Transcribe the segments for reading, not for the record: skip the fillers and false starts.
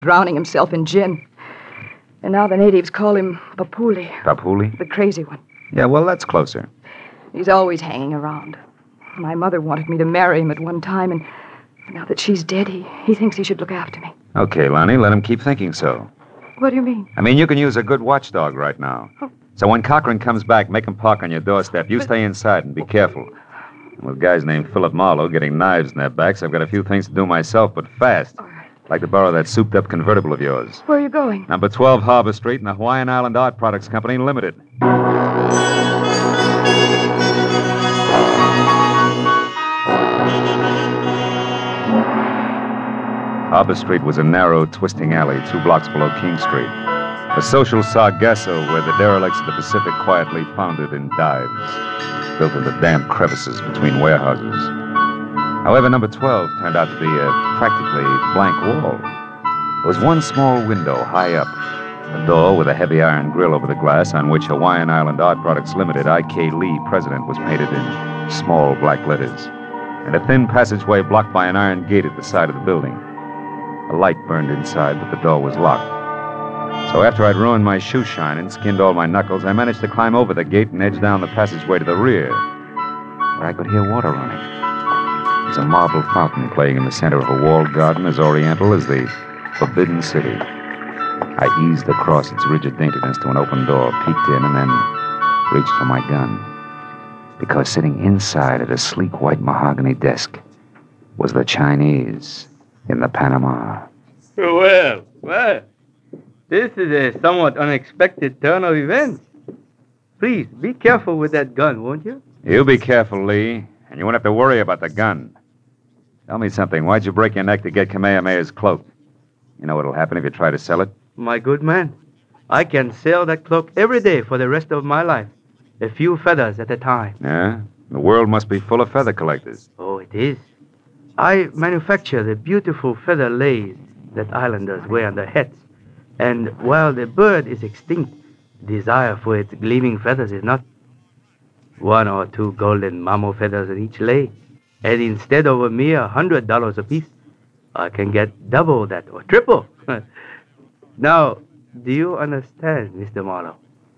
drowning himself in gin. And now the natives call him Papuli. Papuli? The crazy one. Yeah, well, that's closer. He's always hanging around. My mother wanted me to marry him at one time, and now that she's dead, he thinks he should look after me. Okay, Lonnie, let him keep thinking so. What do you mean? I mean, you can use a good watchdog right now. Oh. So when Cochran comes back, make him park on your doorstep. You stay inside and be careful. And with guys named Philip Marlowe getting knives in their backs, I've got a few things to do myself, but fast. All right. Like to borrow that souped-up convertible of yours. Where are you going? Number 12 Harbor Street in the Hawaiian Island Art Products Company, Limited. Harbor Street was a narrow, twisting alley 2 blocks below King Street. A social sargasso where the derelicts of the Pacific quietly foundered in dives, built into damp crevices between warehouses. However, number 12 turned out to be a practically blank wall. There was one small window high up, a door with a heavy iron grill over the glass on which Hawaiian Island Art Products Limited, I.K. Lee, President, was painted in small black letters, and a thin passageway blocked by an iron gate at the side of the building. A light burned inside, but the door was locked. So after I'd ruined my shoe shine and skinned all my knuckles, I managed to climb over the gate and edge down the passageway to the rear, where I could hear water running. There's a marble fountain playing in the center of a walled garden as oriental as the Forbidden City. I eased across its rigid daintiness to an open door, peeked in, and then reached for my gun. Because sitting inside at a sleek white mahogany desk was the Chinese in the Panama. Well, this is a somewhat unexpected turn of events. Please, be careful with that gun, won't you? You be careful, Lee, and you won't have to worry about the gun. Tell me something. Why'd you break your neck to get Kamehameha's cloak? You know what'll happen if you try to sell it? My good man, I can sell that cloak every day for the rest of my life. A few feathers at a time. Yeah? The world must be full of feather collectors. Oh, it is. I manufacture the beautiful feather lace that islanders wear on their heads. And while the bird is extinct, desire for its gleaming feathers is not. 1 or 2 golden mamo feathers in each lay. And instead of a mere $100 apiece, I can get double that or triple. Now, do you understand, Mr. Marlowe?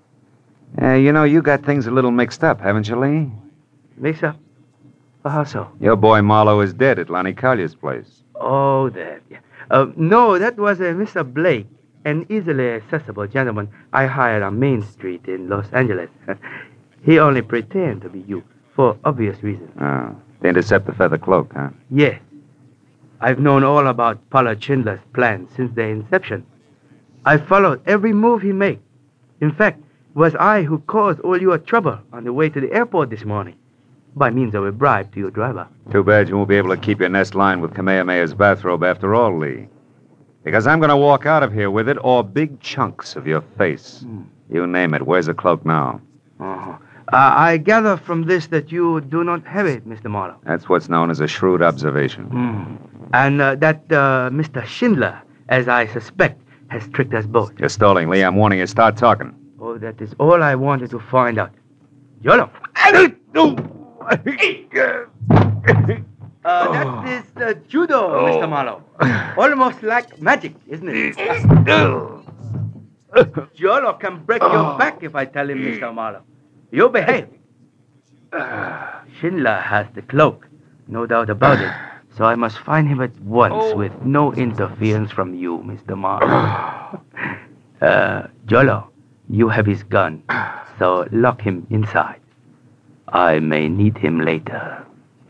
You got things a little mixed up, haven't you, Lee? Mix up? How so? Your boy Marlowe is dead at Lonnie Collier's place. Oh, that. Yeah. No, that was Mr. Blake, an easily accessible gentleman I hired on Main Street in Los Angeles. He only pretended to be you, for obvious reasons. Oh, to intercept the feather cloak, huh? Yes. I've known all about Pollard Schindler's plans since their inception. I followed every move he made. In fact, it was I who caused all your trouble on the way to the airport this morning, by means of a bribe to your driver. Too bad you won't be able to keep your nest lined with Kamehameha's bathrobe after all, Lee. Because I'm going to walk out of here with it, or big chunks of your face. You name it. Where's the cloak now? Uh-huh. I gather from this that you do not have it, Mr. Marlowe. That's what's known as a shrewd observation. And that Mr. Schindler, as I suspect, has tricked us both. You're stalling, Lee. I'm warning you. Start talking. Oh, that is all I wanted to find out. Yolo! That is judo, Mr. Marlowe. Almost like magic, isn't it? Jolo can break your back if I tell him, Mr. Marlowe. You behave. Schindler has the cloak, no doubt about it. So I must find him at once with no interference from you, Mr. Marlowe. Jolo, you have his gun, so lock him inside. I may need him later.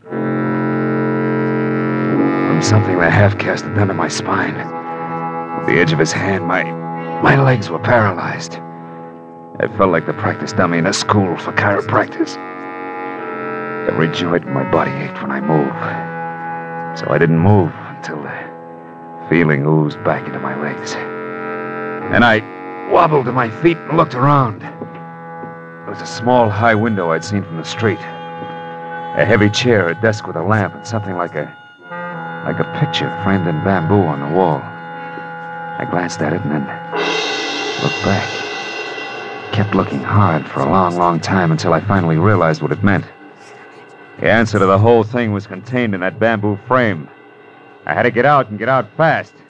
From something the half-caste had done to my spine, with the edge of his hand, my legs were paralyzed. I felt like the practice dummy in a school for chiropractors. Every joint in my body ached when I moved. So I didn't move until the feeling oozed back into my legs. Then I wobbled to my feet and looked around. There was a small high window I'd seen from the street. A heavy chair, a desk with a lamp, and something like a picture framed in bamboo on the wall. I glanced at it and then looked back. Kept looking hard for a long, long time until I finally realized what it meant. The answer to the whole thing was contained in that bamboo frame. I had to get out and get out fast.